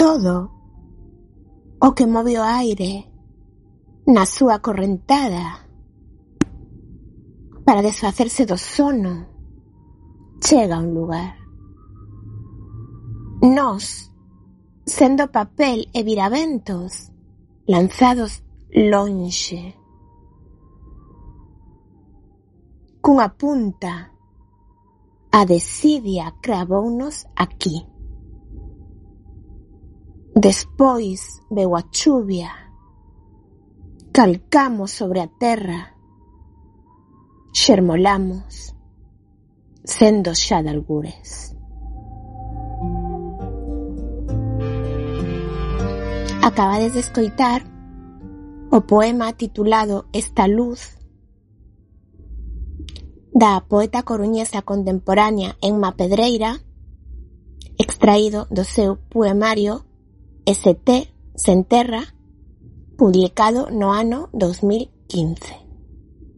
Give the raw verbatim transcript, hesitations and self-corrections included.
Todo o que move o aire na súa correntada para desfacerse do sono chega a un lugar. Nós, sendo papel e viraventos, lanzados lonxe, cunha punta, a desidia cravounos aquí. Despois veu a chuvia, calcamos sobre a terra, xermolamos, sendo xa de algures. Acabades de escoitar o poema titulado Esta luz, da poeta coruñesa contemporánea Emma Pedreira, extraído do seu poemario Este Sen Terra, publicado no ano dos mil quince.